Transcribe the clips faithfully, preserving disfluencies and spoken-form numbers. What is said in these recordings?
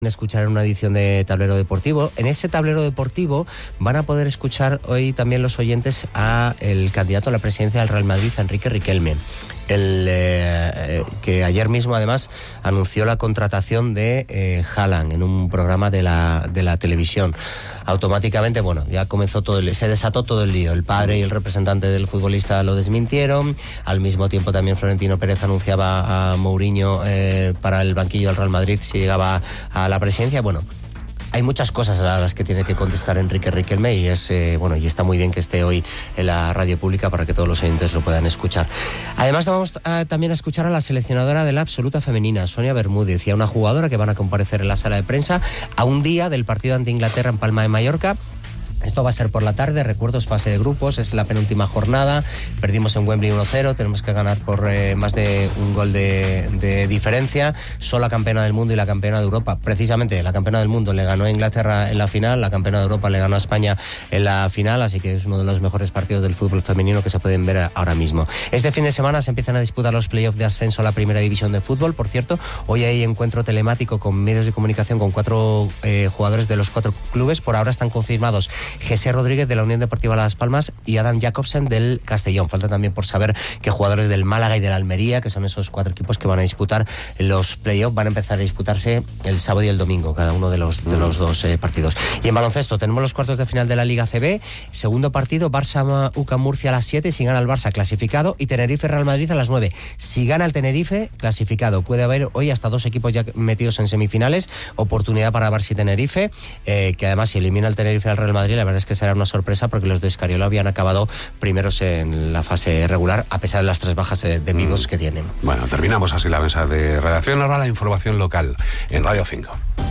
escuchar en una edición de Tablero Deportivo. En ese Tablero Deportivo van a poder escuchar hoy también los oyentes a el candidato a la presidencia del Real Madrid, Enrique Riquelme, el eh, que ayer mismo además anunció la contratación de eh, Haaland en un programa de la de la televisión. Automáticamente, bueno, ya comenzó todo el, se desató todo el lío. El padre y el representante del futbolista lo desmintieron. Al mismo tiempo también Florentino Pérez anunciaba a Mourinho eh, para el banquillo del Real Madrid si llegaba a la presidencia. Bueno, hay muchas cosas a las que tiene que contestar Enrique Riquelme y es eh, bueno y está muy bien que esté hoy en la radio pública para que todos los oyentes lo puedan escuchar. Además vamos a, también a escuchar a la seleccionadora de la absoluta femenina, Sonia Bermúdez, y a una jugadora que van a comparecer en la sala de prensa a un día del partido ante Inglaterra en Palma de Mallorca. Esto va a ser por la tarde, recuerdos, fase de grupos, es la penúltima jornada, perdimos en Wembley uno cero, tenemos que ganar por eh, más de un gol de, de diferencia, son la campeona del mundo y la campeona de Europa. Precisamente la campeona del mundo le ganó a Inglaterra en la final, la campeona de Europa le ganó a España en la final, así que es uno de los mejores partidos del fútbol femenino que se pueden ver ahora mismo. Este fin de semana se empiezan a disputar los playoffs de ascenso a la primera división de fútbol, por cierto, hoy hay encuentro telemático con medios de comunicación con cuatro eh, jugadores de los cuatro clubes, por ahora están confirmados José Rodríguez de la Unión Deportiva Las Palmas y Adam Jacobsen del Castellón. Falta también por saber que jugadores del Málaga y del Almería, que son esos cuatro equipos que van a disputar los playoffs, van a empezar a disputarse el sábado y el domingo, cada uno de los, de los dos eh, partidos. Y en baloncesto tenemos los cuartos de final de la Liga C B, segundo partido, Barça-U C A M Murcia a las siete, si gana el Barça clasificado, y Tenerife-Real Madrid a las nueve. Si gana el Tenerife, clasificado. Puede haber hoy hasta dos equipos ya metidos en semifinales, oportunidad para Barça y Tenerife, eh, que además si elimina el Tenerife al Real Madrid, la verdad es que será una sorpresa porque los de Escariolo habían acabado primeros en la fase regular a pesar de las tres bajas de, de Vigos mm. que tienen. Bueno, terminamos así la mesa de redacción. Ahora la información local en Radio cinco.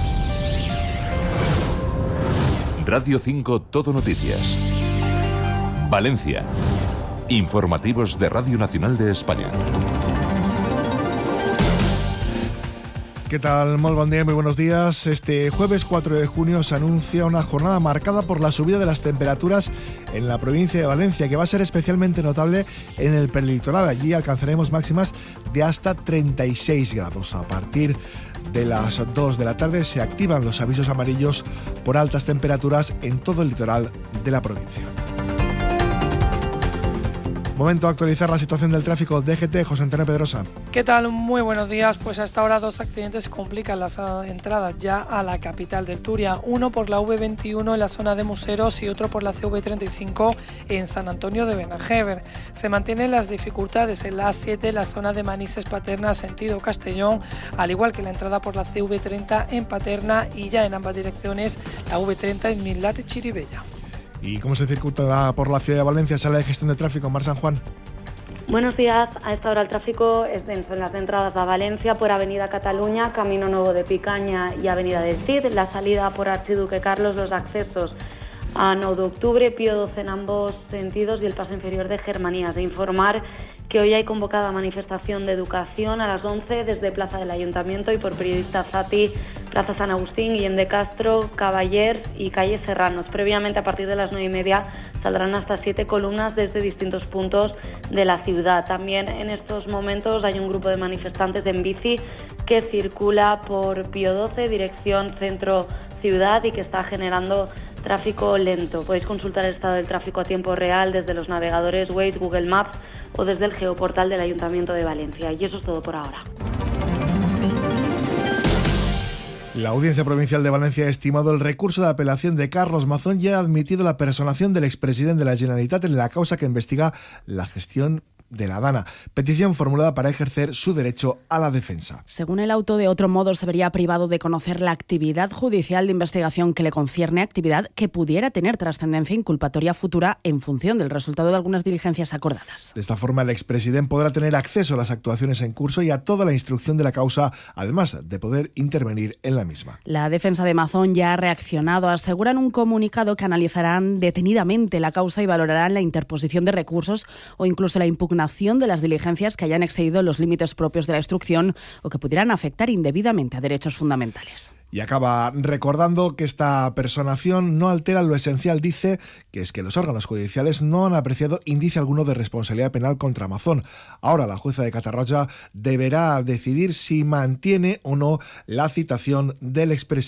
Radio cinco Todo Noticias. Valencia. Informativos de Radio Nacional de España. ¿Qué tal? Muy buen día, muy buenos días. Este jueves cuatro de junio se anuncia una jornada marcada por la subida de las temperaturas en la provincia de Valencia, que va a ser especialmente notable en el prelitoral. Allí alcanzaremos máximas de hasta treinta y seis grados. A partir de las dos de la tarde se activan los avisos amarillos por altas temperaturas en todo el litoral de la provincia. Momento de actualizar la situación del tráfico. D G T, José Antonio Pedrosa. ¿Qué tal? Muy buenos días. Pues hasta ahora dos accidentes complican las entradas ya a la capital del Turia. Uno por la V veintiuno en la zona de Museros y otro por la C V treinta y cinco en San Antonio de Benajever. Se mantienen las dificultades en la A siete, en la zona de Manises Paterna, sentido Castellón, al igual que la entrada por la C V treinta en Paterna y ya en ambas direcciones la V treinta en Mislate Chiribella. ¿Y cómo se circula por la ciudad de Valencia, sala de gestión de tráfico, Mar San Juan? Buenos días. A esta hora el tráfico es denso en las entradas a Valencia por Avenida Cataluña, Camino Nuevo de Picaña y Avenida del Cid, la salida por Archiduque Carlos, los accesos a nueve de octubre, Pío doce en ambos sentidos y el paso inferior de Germanías. De informar que hoy hay convocada manifestación de educación a las once desde Plaza del Ayuntamiento y por Periodista Zati, Plaza San Agustín, Guillem de Castro, Caballers y Calle Serranos. Previamente, a partir de las nueve y media, saldrán hasta siete columnas desde distintos puntos de la ciudad. También en estos momentos hay un grupo de manifestantes en bici que circula por Pío doce, dirección centro-ciudad, y que está generando tráfico lento. Podéis consultar el estado del tráfico a tiempo real desde los navegadores Waze, Google Maps o desde el geoportal del Ayuntamiento de Valencia. Y eso es todo por ahora. La Audiencia Provincial de Valencia ha estimado el recurso de apelación de Carlos Mazón y ha admitido la personación del expresidente de la Generalitat en la causa que investiga la gestión de la Dana. Petición formulada para ejercer su derecho a la defensa. Según el auto, de otro modo se vería privado de conocer la actividad judicial de investigación que le concierne, actividad que pudiera tener trascendencia inculpatoria futura en función del resultado de algunas diligencias acordadas. De esta forma, el expresidente podrá tener acceso a las actuaciones en curso y a toda la instrucción de la causa, además de poder intervenir en la misma. La defensa de Mazón ya ha reaccionado. Aseguran un comunicado que analizarán detenidamente la causa y valorarán la interposición de recursos o incluso la impugnación de las diligencias que hayan excedido los límites propios de la instrucción o que pudieran afectar indebidamente a derechos fundamentales. Y acaba recordando que esta personación no altera lo esencial, dice, que es que los órganos judiciales no han apreciado indicio alguno de responsabilidad penal contra Mazón. Ahora la jueza de Catarroja deberá decidir si mantiene o no la citación del expresidente.